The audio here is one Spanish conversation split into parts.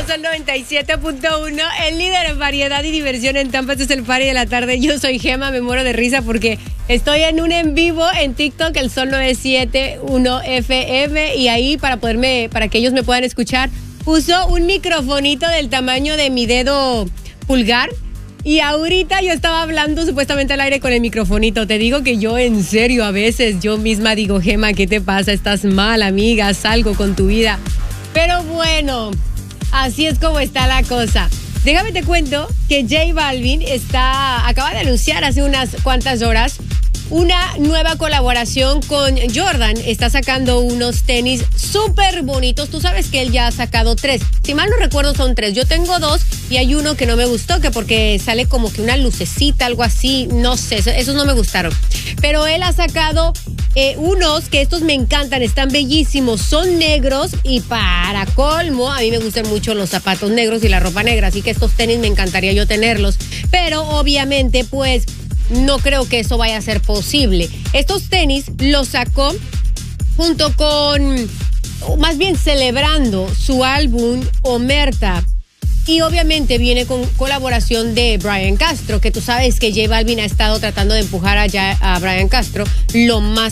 Sol 97.1, el líder en variedad y diversión en Tampa. Este es el party de la tarde. Yo soy Gema, me muero de risa porque estoy en un en vivo en TikTok, el Sol 971 FM, y ahí para que ellos me puedan escuchar, uso un microfonito del tamaño de mi dedo pulgar. Y ahorita yo estaba hablando supuestamente al aire con el microfonito. Te digo que yo en serio a veces yo misma digo, Gema, ¿qué te pasa? Estás mal, amiga, haz algo con tu vida. Pero bueno, así es como está la cosa. Déjame te cuento que J Balvin acaba de anunciar hace unas cuantas horas una nueva colaboración con Jordan. Está sacando unos tenis súper bonitos. Tú sabes que él ya ha sacado 3. Si mal no recuerdo son 3. Yo tengo 2 y hay uno que no me gustó, que porque sale como que una lucecita, algo así. No sé, esos no me gustaron. Pero él ha sacado unos que estos me encantan, están bellísimos. Son negros y para colmo, a mí me gustan mucho los zapatos negros y la ropa negra. Así que estos tenis me encantaría yo tenerlos. Pero obviamente pues no creo que eso vaya a ser posible. Estos tenis los sacó junto con, más bien celebrando su álbum Omerta. Y obviamente viene con colaboración de Ryan Castro, que tú sabes que J Balvin ha estado tratando de empujar a Ryan Castro lo más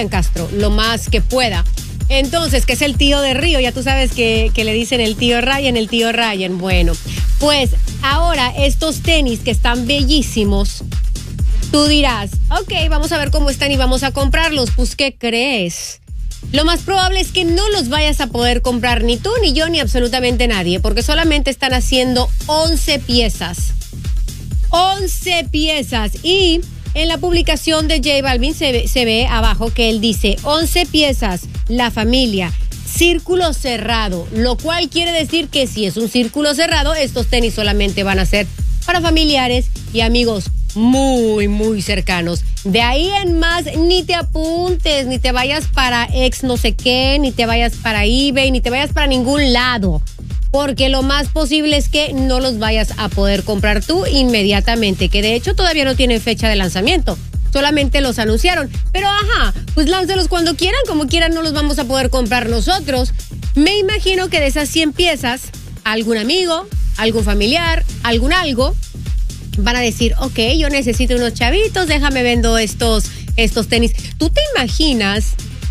que pueda. Entonces, que es el tío de Río, ya tú sabes que le dicen el tío Ryan. Bueno, pues ahora estos tenis que están bellísimos, tú dirás, ok, vamos a ver cómo están y vamos a comprarlos. Pues, ¿qué crees? Lo más probable es que no los vayas a poder comprar ni tú, ni yo, ni absolutamente nadie, porque solamente están haciendo 11 piezas. 11 piezas. Y en la publicación de J Balvin se ve abajo que él dice 11 piezas, la familia, círculo cerrado, lo cual quiere decir que si es un círculo cerrado, estos tenis solamente van a ser para familiares y amigos muy, muy cercanos. De ahí en más, ni te apuntes, ni te vayas para ex no sé qué, ni te vayas para eBay, ni te vayas para ningún lado, porque lo más posible es que no los vayas a poder comprar tú inmediatamente, que de hecho todavía no tienen fecha de lanzamiento, solamente los anunciaron. Pero pues lánzalos cuando quieran, como quieran no los vamos a poder comprar nosotros. Me imagino que de esas 100 piezas, algún amigo, algún familiar, algún algo, van a decir, ok, yo necesito unos chavitos, déjame vendo estos tenis. ¿Tú te imaginas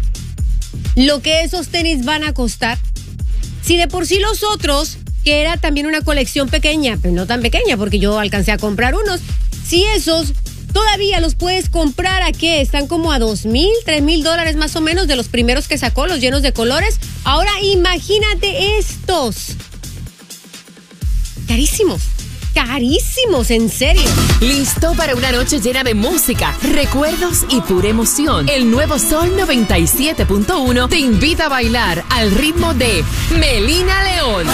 lo que esos tenis van a costar? Si de por sí los otros, que era también una colección pequeña, pero no tan pequeña porque yo alcancé a comprar unos, si esos todavía los puedes comprar ¿a qué? Están como a $2,000, $3,000 más o menos de los primeros que sacó, los llenos de colores. Ahora imagínate estos. Carísimos, en serio. ¿Listo para una noche llena de música, recuerdos y pura emoción? El nuevo Sol 97.1 te invita a bailar al ritmo de Melina León.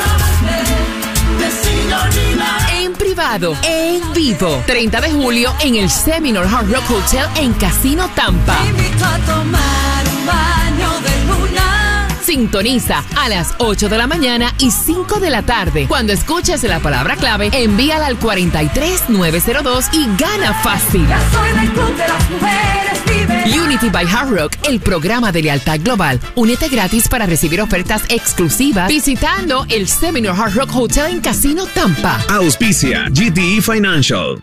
En privado, en vivo. 30 de julio en el Seminole Hard Rock Hotel en Casino Tampa. Te invito a tomar un baño de luna. Sintoniza a las 8 de la mañana y 5 de la tarde. Cuando escuches la palabra clave, envíala al 43902 y gana fácil. Ya soy del club de las mujeres liberadas. Unity by Hard Rock, el programa de lealtad global. Únete gratis para recibir ofertas exclusivas visitando el Seminole Hard Rock Hotel en Casino Tampa. Auspicia GTE Financial.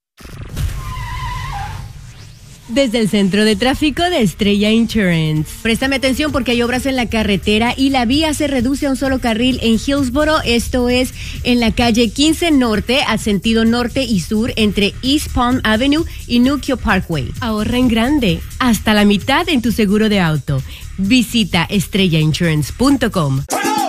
Desde el Centro de Tráfico de Estrella Insurance. Préstame atención porque hay obras en la carretera y la vía se reduce a un solo carril en Hillsboro. Esto es en la calle 15 Norte, a sentido norte y sur, entre East Palm Avenue y Nuquio Parkway. Ahorra en grande, hasta la mitad en tu seguro de auto. Visita estrellainsurance.com.